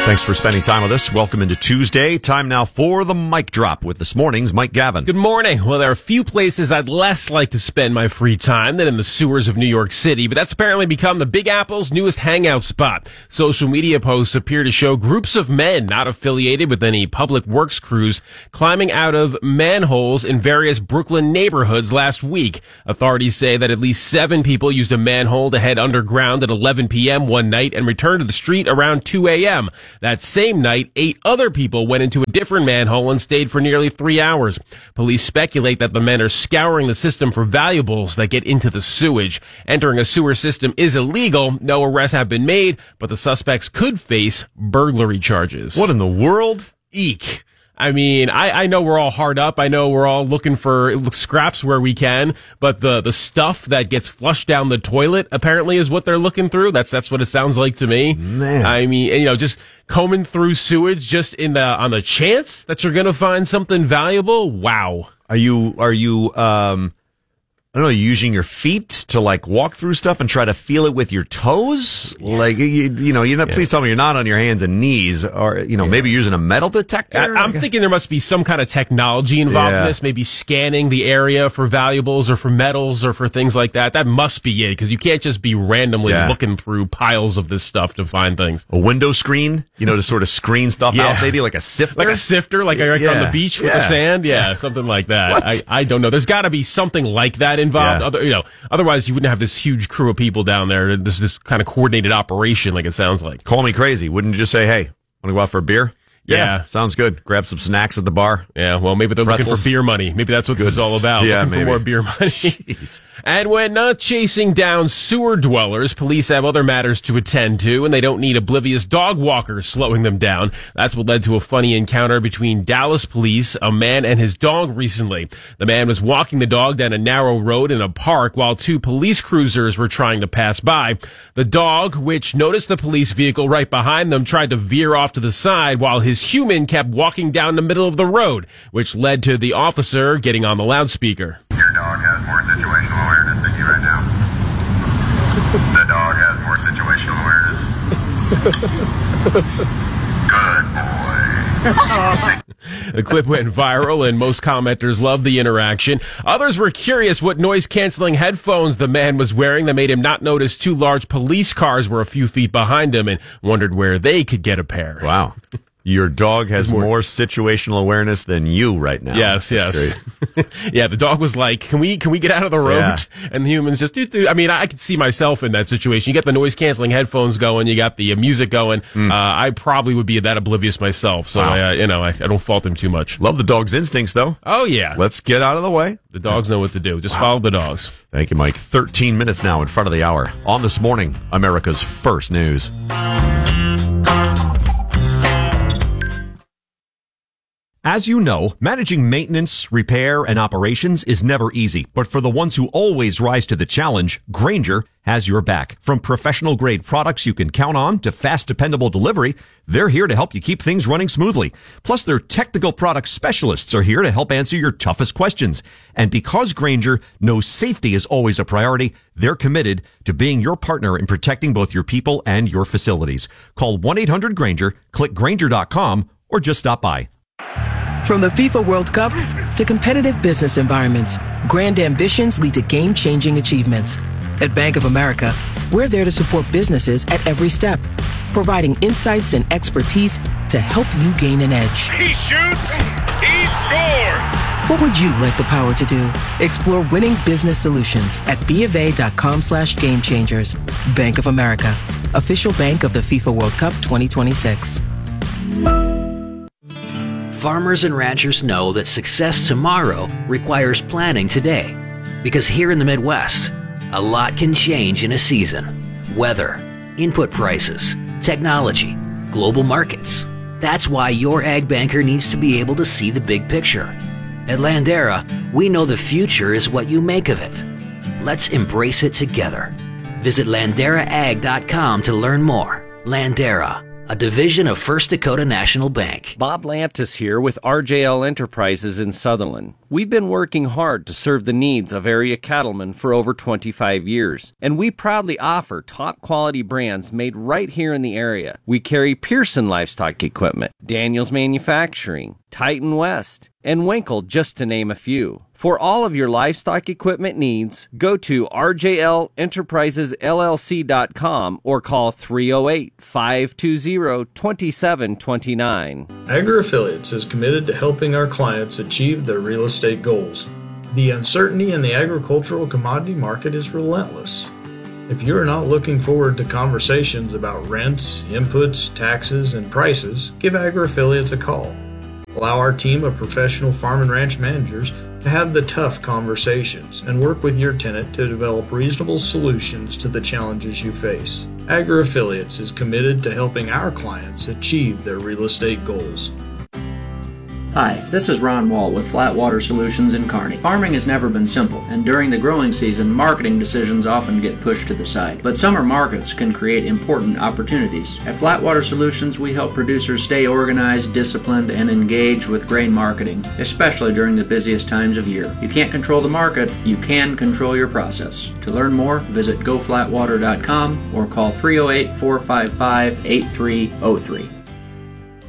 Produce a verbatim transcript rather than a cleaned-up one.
Thanks for spending time with us. Welcome into Tuesday. Time now for the mic drop with this morning's Mike Gavin. Good morning. Well, there are few places I'd less like to spend my free time than in the sewers of New York City, but that's apparently become the Big Apple's newest hangout spot. Social media posts appear to show groups of men not affiliated with any public works crews climbing out of manholes in various Brooklyn neighborhoods last week. Authorities say that at least seven people used a manhole to head underground at eleven p.m. one night and return to the street around two a.m. That same night, eight other people went into a different manhole and stayed for nearly three hours. Police speculate that the men are scouring the system for valuables that get into the sewage. Entering a sewer system is illegal. No arrests have been made, but the suspects could face burglary charges. What in the world? Eek. I mean, I, I know we're all hard up. I know we're all looking for scraps where we can, but the, the stuff that gets flushed down the toilet apparently is what they're looking through. That's, that's what it sounds like to me. Man. I mean, you know, just combing through sewage just in the, on the chance that you're going to find something valuable. Wow. Are you, are you, um, I don't know, using your feet to like walk through stuff and try to feel it with your toes? Yeah. Like, you, you know, you know, yeah. Please tell me you're not on your hands and knees, or, you know, yeah. maybe using a metal detector? I, I'm thinking there must be some kind of technology involved yeah. in this, maybe scanning the area for valuables or for metals or for things like that. That must be it, because you can't just be randomly yeah. looking through piles of this stuff to find things. A window screen, you know, to sort of screen stuff yeah. out, maybe like a sifter? Like a sifter, like yeah. on the beach with yeah. the sand? Yeah, yeah, something like that. I, I don't know. There's got to be something like that involved. Yeah. Other, you know, otherwise you wouldn't have this huge crew of people down there, this this kind of coordinated operation like it sounds like. Call me crazy. Wouldn't you just say, hey, want to go out for a beer? Yeah, yeah. Sounds good. Grab some snacks at the bar. Yeah, well, maybe they're Pretzels. looking for beer money. Maybe that's what Goodness. This is all about. Yeah, looking maybe. for more beer money. And when not chasing down sewer dwellers, police have other matters to attend to, and they don't need oblivious dog walkers slowing them down. That's what led to a funny encounter between Dallas police, a man and his dog recently. The man was walking the dog down a narrow road in a park while two police cruisers were trying to pass by. The dog, which noticed the police vehicle right behind them, tried to veer off to the side while his human kept walking down the middle of the road, which led to the officer getting on the loudspeaker. Your dog has more situational awareness than you right now. The dog has more situational awareness. Good boy. The clip went viral, and most commenters loved the interaction. Others were curious what noise-canceling headphones the man was wearing that made him not notice two large police cars were a few feet behind him, and wondered where they could get a pair. Wow. Your dog has more, more situational awareness than you right now. Yes, That's yes. Yeah, the dog was like, can we can we get out of the road? Yeah. And the humans just, doo, doo. I mean, I could see myself in that situation. You got the noise-canceling headphones going, you got the uh, music going. Mm. Uh, I probably would be that oblivious myself. So, wow. I, uh, you know, I, I don't fault him too much. Love the dog's instincts, though. Oh, yeah. Let's get out of the way. The dogs know what to do. Just wow. follow the dogs. Thank you, Mike. thirteen minutes now in front of the hour. On This Morning, America's First News. As you know, managing maintenance, repair, and operations is never easy. But for the ones who always rise to the challenge, Grainger has your back. From professional-grade products you can count on to fast, dependable delivery, they're here to help you keep things running smoothly. Plus, their technical product specialists are here to help answer your toughest questions. And because Grainger knows safety is always a priority, they're committed to being your partner in protecting both your people and your facilities. Call one eight hundred Grainger, click Grainger dot com, or just stop by. From the FIFA World Cup to competitive business environments, grand ambitions lead to game-changing achievements. At Bank of America, we're there to support businesses at every step, providing insights and expertise to help you gain an edge. He shoots, he scores! What would you like the power to do? Explore winning business solutions at BofA.com slash game changers. Bank of America, official bank of the FIFA World Cup twenty twenty-six. Farmers and ranchers know that success tomorrow requires planning today. Because here in the Midwest, a lot can change in a season. Weather, input prices, technology, global markets. That's why your ag banker needs to be able to see the big picture. At Landera, we know the future is what you make of it. Let's embrace it together. Visit Landera Ag dot com to learn more. Landera, a division of First Dakota National Bank. Bob Lantis here with R J L Enterprises in Sutherland. We've been working hard to serve the needs of area cattlemen for over twenty-five years, and we proudly offer top quality brands made right here in the area. We carry Pearson Livestock Equipment, Daniels Manufacturing, Titan West, and Winkle, just to name a few. For all of your livestock equipment needs, go to R J L Enterprises L L C dot com or call three oh eight, five two zero, two seven two nine. AgriAffiliates is committed to helping our clients achieve their real estate goals. The uncertainty in the agricultural commodity market is relentless. If you are not looking forward to conversations about rents, inputs, taxes, and prices, give AgriAffiliates a call. Allow our team of professional farm and ranch managers to have the tough conversations and work with your tenant to develop reasonable solutions to the challenges you face. AgriAffiliates is committed to helping our clients achieve their real estate goals. Hi, this is Ron Wall with Flatwater Solutions in Kearney. Farming has never been simple, and during the growing season, marketing decisions often get pushed to the side. But summer markets can create important opportunities. At Flatwater Solutions, we help producers stay organized, disciplined, and engaged with grain marketing, especially during the busiest times of year. You can't control the market, you can control your process. To learn more, visit go flatwater dot com or call three oh eight, four five five, eight three oh three.